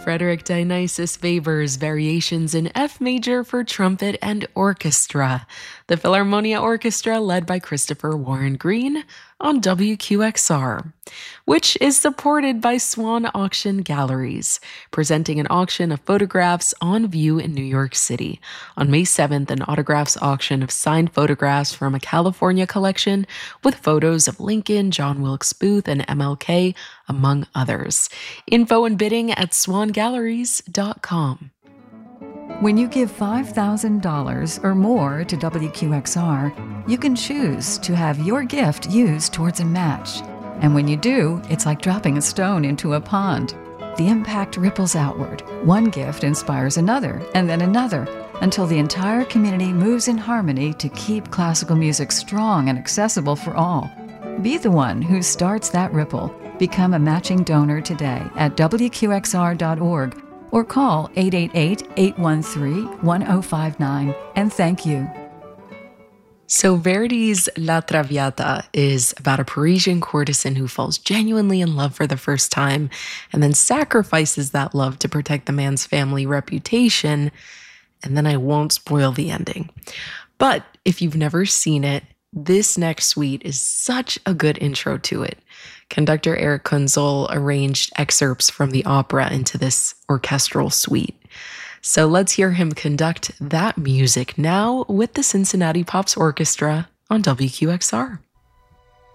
Frederick Dionysius Weber's Variations in F Major for Trumpet and Orchestra, the Philharmonia Orchestra led by Christopher Warren Green on WQXR, which is supported by Swan Auction Galleries, presenting an auction of photographs on view in New York City. On May 7th, an autographs auction of signed photographs from a California collection with photos of Lincoln, John Wilkes Booth, and MLK, among others. Info and bidding at swangalleries.com. When you give $5,000 or more to WQXR, you can choose to have your gift used towards a match. And when you do, it's like dropping a stone into a pond. The impact ripples outward. One gift inspires another, and then another, until the entire community moves in harmony to keep classical music strong and accessible for all. Be the one who starts that ripple. Become a matching donor today at WQXR.org or call 888-813-1059, and thank you. So Verdi's La Traviata is about a Parisian courtesan who falls genuinely in love for the first time and then sacrifices that love to protect the man's family reputation. And then I won't spoil the ending. But if you've never seen it, this next suite is such a good intro to it. Conductor Eric Konzoll arranged excerpts from the opera into this orchestral suite. So let's hear him conduct that music now with the Cincinnati Pops Orchestra on WQXR.